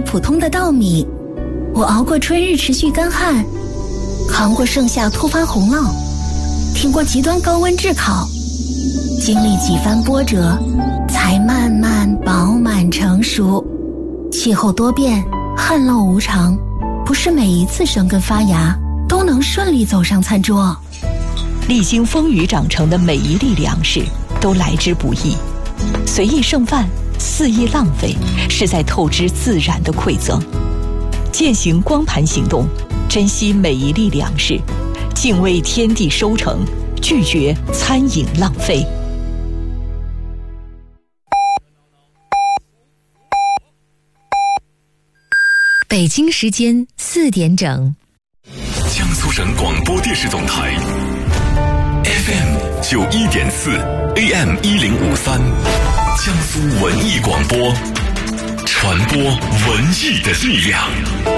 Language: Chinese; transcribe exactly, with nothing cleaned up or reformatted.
普通的稻米，我熬过春日持续干旱，扛过盛夏突发洪涝，挺过极端高温炙烤，经历几番波折，才慢慢饱满成熟。气候多变，旱涝无常，不是每一次生根发芽都能顺利走上餐桌。 历经风雨长成的每一粒粮食都来之不易，随意剩饭，肆意浪费，是在透支自然的馈赠。践行光盘行动，珍惜每一粒粮食，敬畏天地收成，拒绝餐饮浪费。 北京时间四点整， 江苏省广播电视总台 F M 九一点四 A M 一零五三，江苏文艺广播，传播文艺的力量。